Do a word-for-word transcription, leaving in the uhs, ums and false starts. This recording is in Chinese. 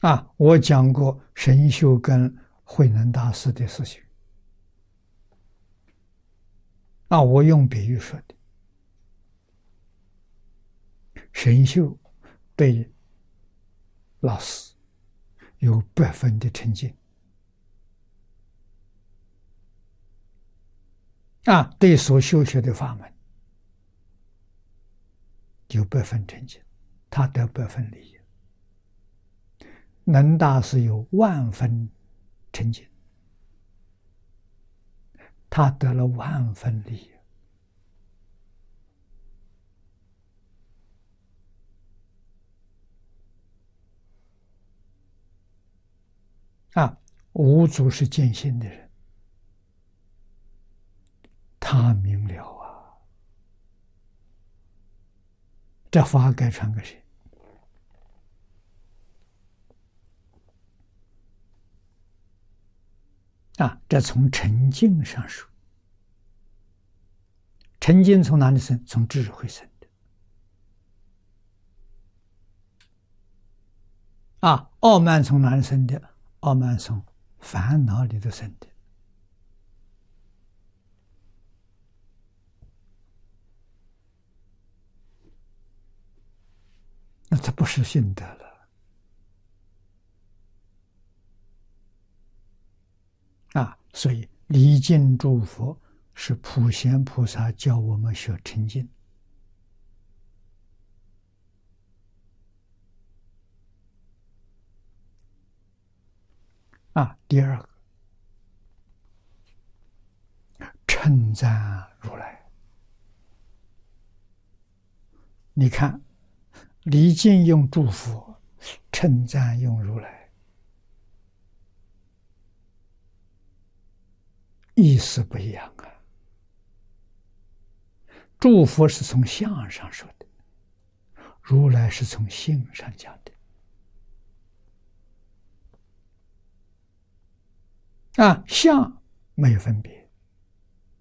啊，我讲过神秀跟慧能大师的事情。啊，我用比喻说的，神秀对老师有百分的沉静，啊，对所修学的法门有百分沉静，他得百分利益。能大师有万分沉静，他得了万分利益。啊，五祖是见性的人，他明了啊，这法该传给谁？啊，这从沉静上说，沉静从哪里生？从智慧生的。啊，傲慢从哪里生的？傲慢从烦恼里头生的。那这不是信德了。啊，所以礼敬诸佛是普贤菩萨教我们学沉静。啊，第二个，称赞如来。你看，礼敬用诸佛，称赞用如来，意思不一样啊。诸佛是从相上说的，如来是从性上讲的。啊，相没有分别，